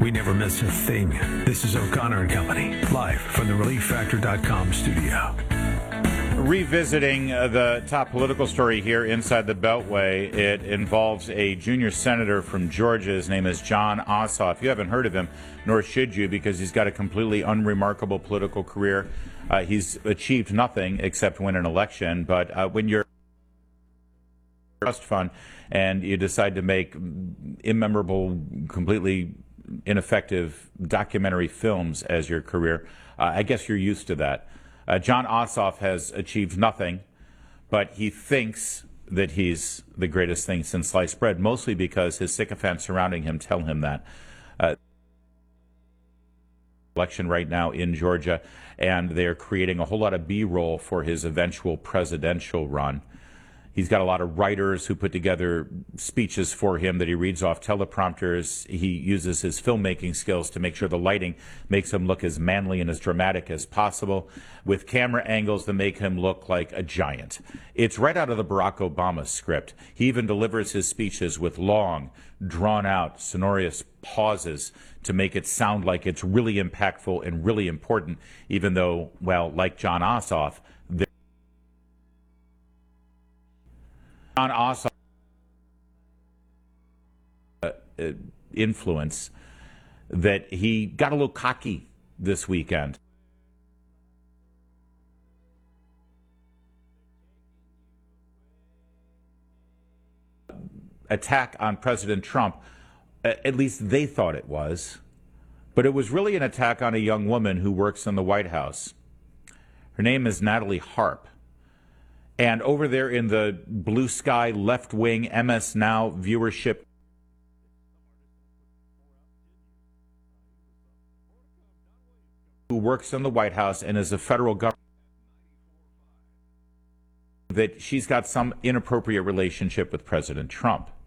We never miss a thing. This is O'Connor and Company, live from the ReliefFactor.com studio. Revisiting the top political story here inside the Beltway, it involves a junior senator from Georgia. His name is Jon Ossoff. You haven't heard of him, nor should you, because he's got a completely unremarkable political career. He's achieved nothing except win an election. But when you're a trust fund and you decide to make immemorable, completely ineffective documentary films as your career, I guess you're used to that. Jon Ossoff has achieved nothing, but he thinks that he's the greatest thing since sliced bread, mostly because his sycophants surrounding him tell him that. Election right now in Georgia, and they're creating a whole lot of B-roll for his eventual presidential run. He's got a lot of writers who put together speeches for him that he reads off teleprompters. He uses his filmmaking skills to make sure the lighting makes him look as manly and as dramatic as possible, with camera angles that make him look like a giant. It's right out of the Barack Obama script. He even delivers his speeches with long, drawn-out, sonorous pauses to make it sound like it's really impactful and really important, even though, well, like Jon Ossoff, Jon Ossoff influence that he got a little cocky this weekend. Attack on President Trump, at least they thought it was, but it was really an attack on a young woman who works in the White House. Her name is Natalie Harp. And over there in the blue sky left-wing MS Now viewership, who works in the White House and is a federal government, that she's got some inappropriate relationship with President Trump.